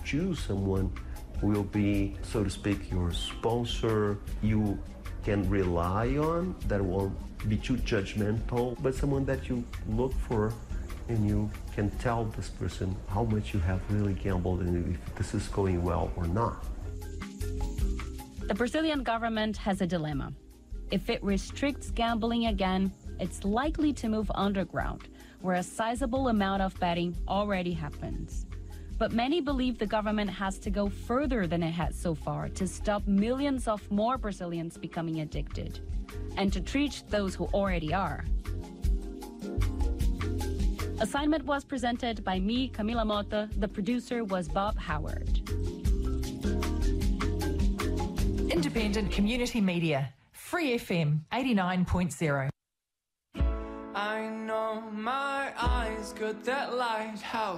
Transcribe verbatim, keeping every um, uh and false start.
choose someone who will be, so to speak, your sponsor, you can rely on, that won't be too judgmental, but someone that you look for and you can tell this person how much you have really gambled and if this is going well or not. The Brazilian government has a dilemma. If it restricts gambling again, it's likely to move underground, where a sizable amount of betting already happens. But many believe the government has to go further than it has so far to stop millions of more Brazilians becoming addicted, and to treat those who already are. Assignment was presented by me, Camila Mota. The producer was Bob Howard. Independent community media, Free F M eighty-nine point zero. I know my eyes got that lighthouse